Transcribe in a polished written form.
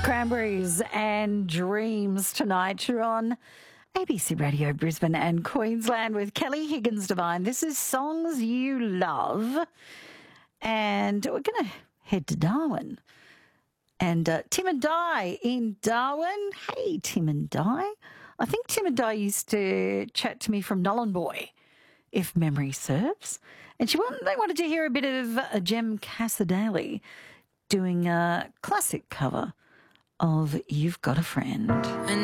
Cranberries and Dreams tonight. You're on ABC Radio Brisbane and Queensland with Kelly Higgins Devine. This is Songs You Love. And we're going to head to Darwin. And Tim and Di in Darwin. Hey, Tim and Di. I think Tim and Di used to chat to me from Nhulunbuy, if memory serves. And they wanted to hear a bit of Jem Casadali doing a classic cover of You've Got a Friend.